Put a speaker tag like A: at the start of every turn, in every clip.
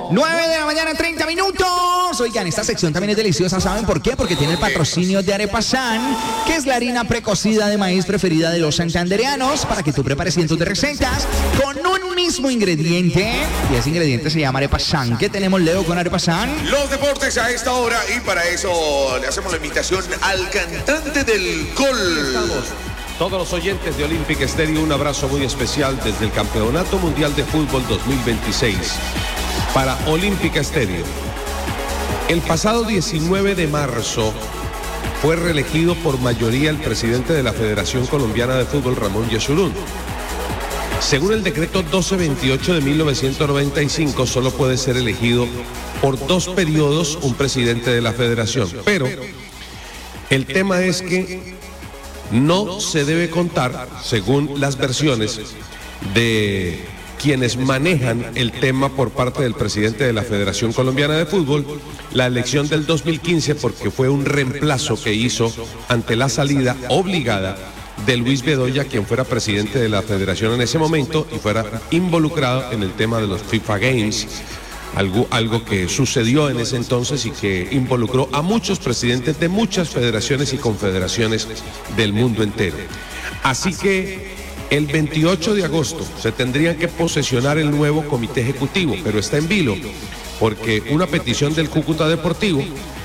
A: 9 de la mañana, 30 minutos. Oigan, esta sección también es deliciosa. ¿Saben por qué? Porque tiene el patrocinio de Arepasan, que es la harina precocida de maíz preferida de los santandereanos, para que tú prepares cientos de recetas con un mismo ingrediente. Y ese ingrediente se llama Arepasan. ¿Qué tenemos, Leo, con Arepasan?
B: Los deportes a esta hora, y para eso le hacemos la invitación al cantante del gol.
C: Todos los oyentes de Olympic Stereo, un abrazo muy especial desde el Campeonato Mundial de Fútbol 2026 para Olympic Stereo. El pasado 19 de marzo fue reelegido por mayoría el presidente de la Federación Colombiana de Fútbol, Ramón Yesurún. Según el decreto 1228 de 1995, solo puede ser elegido por 2 periodos un presidente de la federación. Pero el tema es que no se debe contar, según las versiones de quienes manejan el tema por parte del presidente de la Federación Colombiana de Fútbol, la elección del 2015, porque fue un reemplazo que hizo ante la salida obligada de Luis Bedoya, quien fuera presidente de la federación en ese momento y fuera involucrado en el tema de los FIFA Games, algo que sucedió en ese entonces y que involucró a muchos presidentes de muchas federaciones y confederaciones del mundo entero. Así que el 28 de agosto se tendría que posesionar el nuevo comité ejecutivo, pero está en vilo, porque una petición del Cúcuta Deportivo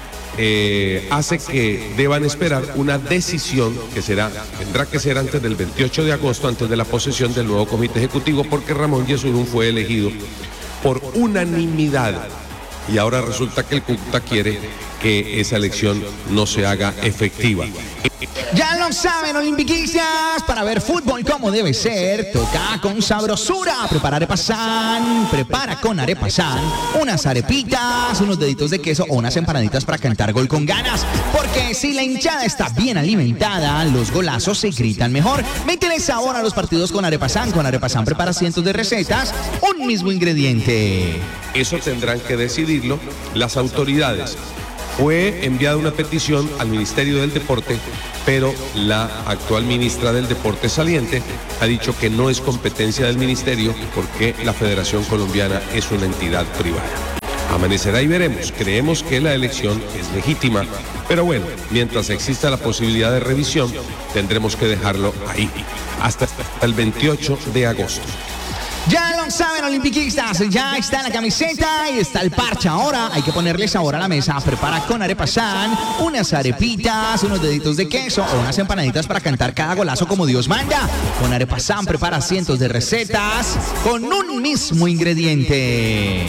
C: hace que deban esperar una decisión que tendrá que ser antes del 28 de agosto, antes de la posesión del nuevo comité ejecutivo, porque Ramón Yesurún fue elegido por unanimidad. Y ahora resulta que el Cúcuta quiere que esa elección no se haga efectiva.
A: Ya lo saben, olimpiquistas, para ver fútbol como debe ser, toca con sabrosura. Prepara Arepasan, prepara con Arepasan unas arepitas, unos deditos de queso o unas empanaditas para cantar gol con ganas. Porque si la hinchada está bien alimentada, los golazos se gritan mejor. Métele sabor a los partidos con Arepasan. Con Arepasan prepara cientos de recetas, un mismo ingrediente.
C: Eso tendrán que decidirlo las autoridades. Fue enviada una petición al Ministerio del Deporte, pero la actual ministra del Deporte saliente ha dicho que no es competencia del ministerio porque la Federación Colombiana es una entidad privada. Amanecerá y veremos. Creemos que la elección es legítima, pero bueno, mientras exista la posibilidad de revisión, tendremos que dejarlo ahí, hasta el 28 de agosto.
A: Ya lo saben, olimpiquistas, ya está la camiseta y está el parche. Ahora hay que ponerle sabor a la mesa. Prepara con Arepasan unas arepitas, unos deditos de queso o unas empanaditas para cantar cada golazo como Dios manda. Con Arepasan prepara cientos de recetas con un mismo ingrediente.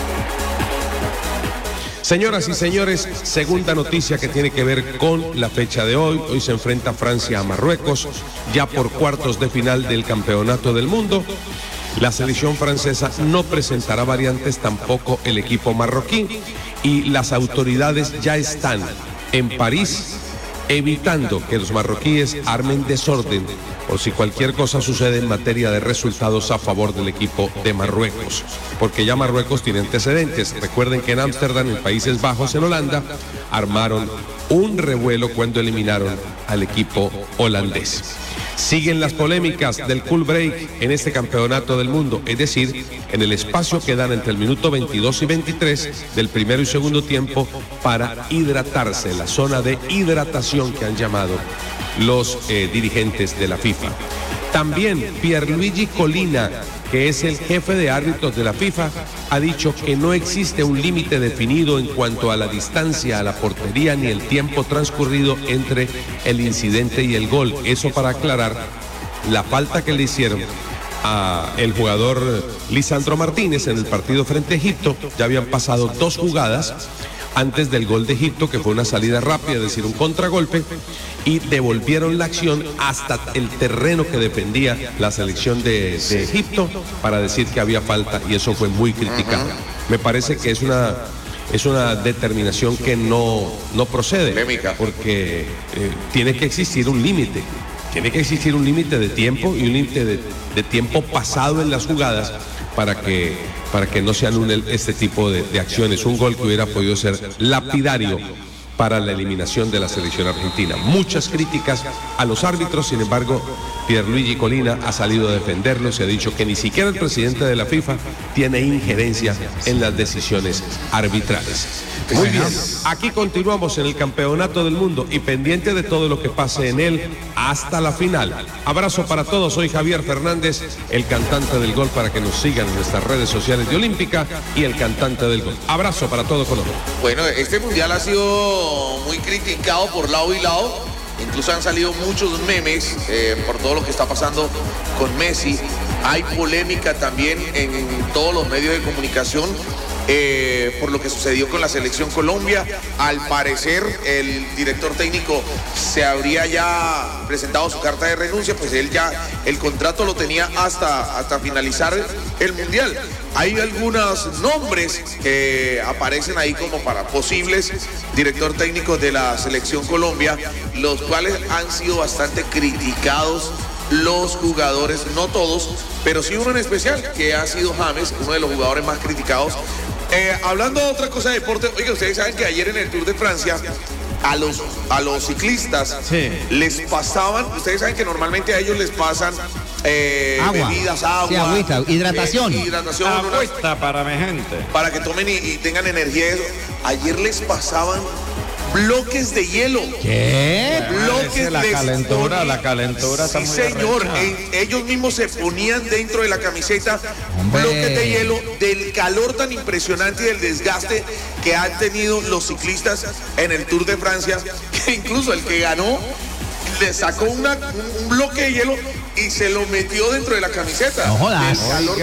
C: Señoras y señores, segunda noticia que tiene que ver con la fecha de hoy. Hoy se enfrenta Francia a Marruecos, ya por cuartos de final del Campeonato del Mundo. La selección francesa no presentará variantes, tampoco el equipo marroquí, y las autoridades ya están en París evitando que los marroquíes armen desorden o si cualquier cosa sucede en materia de resultados a favor del equipo de Marruecos, porque ya Marruecos tiene antecedentes. Recuerden que en Ámsterdam, en Países Bajos, en Holanda, armaron un revuelo cuando eliminaron al equipo holandés. Siguen las polémicas del cool break en este campeonato del mundo, es decir, en el espacio que dan entre el minuto 22 y 23 del primero y segundo tiempo para hidratarse, la zona de hidratación que han llamado los dirigentes de la FIFA. También Pierluigi Collina, que es el jefe de árbitros de la FIFA, ha dicho que no existe un límite definido en cuanto a la distancia a la portería ni el tiempo transcurrido entre el incidente y el gol. Eso para aclarar la falta que le hicieron a el jugador Lisandro Martínez en el partido frente a Egipto. Ya habían pasado 2 jugadas antes del gol de Egipto, que fue una salida rápida, es decir, un contragolpe, y devolvieron la acción hasta el terreno que defendía la selección de Egipto para decir que había falta, y eso fue muy criticado. Me parece que es una determinación que no procede, porque tiene que existir un límite. Tiene que existir un límite de tiempo y un límite de tiempo pasado en las jugadas para que no se anule este tipo de acciones. Un gol que hubiera podido ser lapidario para la eliminación de la selección argentina. Muchas críticas a los árbitros, sin embargo, Pierluigi Collina ha salido a defenderlos y ha dicho que ni siquiera el presidente de la FIFA tiene injerencia en las decisiones arbitrales. Muy bien, aquí continuamos en el Campeonato del Mundo y pendiente de todo lo que pase en él hasta la final. Abrazo para todos, soy Javier Fernández, el cantante del gol, para que nos sigan en nuestras redes sociales de Olímpica y el cantante del gol. Abrazo para todo Colombia.
B: Bueno, este mundial ha sido muy criticado por lado y lado. Incluso han salido muchos memes por todo lo que está pasando con Messi. Hay polémica también en todos los medios de comunicación por lo que sucedió con la selección Colombia. Al parecer el director técnico se habría ya presentado su carta de renuncia, pues él ya el contrato lo tenía hasta finalizar el mundial. Hay algunos nombres que aparecen ahí como para posibles director técnico de la selección Colombia, los cuales han sido bastante criticados los jugadores, no todos, pero sí uno en especial, que ha sido James, uno de los jugadores más criticados. Hablando de otra cosa de deporte, oiga, ustedes saben que ayer en el Tour de Francia a los ciclistas les pasaban, ustedes saben que normalmente a ellos les pasan
A: agua,
B: bebidas, agua,
A: sí, agüita, hidratación,
D: agüita para mi gente,
B: para que tomen y tengan energía. Ayer les pasaban bloques de hielo.
A: ¿Qué?
B: Bloques
D: la calentura
B: sí,
D: está muy
B: señor. Ellos mismos se ponían dentro de la camiseta bloques de hielo del calor tan impresionante y del desgaste que han tenido los ciclistas en el Tour de Francia, que incluso el que ganó le sacó un bloque de hielo y se lo metió dentro de la camiseta.
A: No jodas.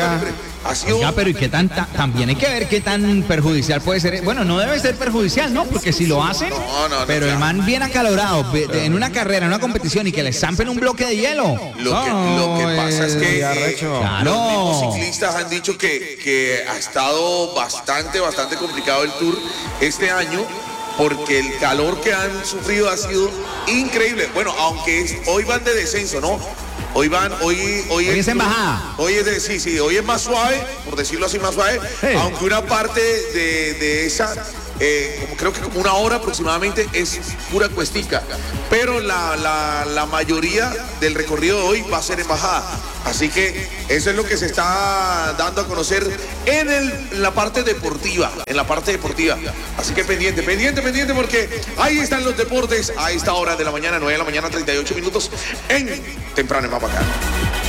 B: Oiga,
A: pero ¿y qué también hay que ver qué tan perjudicial puede ser? Bueno, no debe ser perjudicial, ¿no? Porque si lo hacen, pero el man bien acalorado, en una carrera, en una competición, y que le zampen un bloque de hielo.
B: Lo que pasa es que
A: claro,
B: los mismos ciclistas han dicho que ha estado bastante complicado el Tour este año, porque el calor que han sufrido ha sido increíble. Bueno, aunque hoy van de descenso, ¿no? Hoy
A: es en bajada.
B: Hoy es más suave, por decirlo así, más suave. Aunque una parte de esa, creo que como una hora aproximadamente, es pura cuestica. Pero la mayoría del recorrido de hoy va a ser en bajada. Así que eso es lo que se está dando a conocer en la parte deportiva. Así que pendiente, porque ahí están los deportes a esta hora de la mañana, 9 de la mañana, 38 minutos, en Temprano en Mapacán.